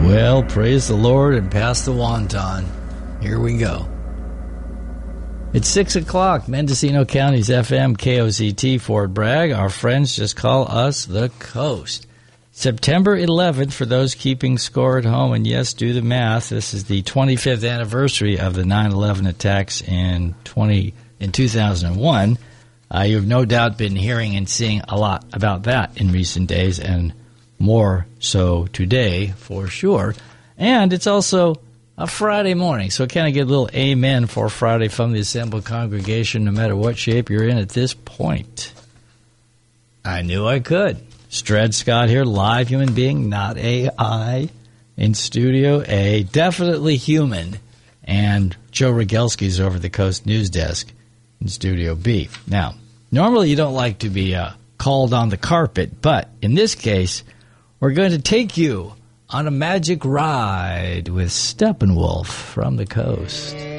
Well, praise the Lord and pass the wonton. Here we go. It's 6 o'clock, Mendocino County's FM, KOZT, Fort Bragg. Our friends just call us the Coast. September 11th, for those keeping score at home, and yes, do the math, this is the 25th anniversary of the 9/11 attacks in 2001. You've no doubt been hearing and seeing a lot about that in recent days, and more so today, for sure. And it's also a Friday morning, so can I get a little amen for Friday from the assembled congregation, no matter what shape you're in at this point? I knew I could. Stred Scott here, live human being, not AI, in Studio A, definitely human. And Joe Rogelski's over the Coast News Desk in Studio B. Now, normally you don't like to be called on the carpet, but in this case, we're going to take you on a magic ride with Steppenwolf from the Coast.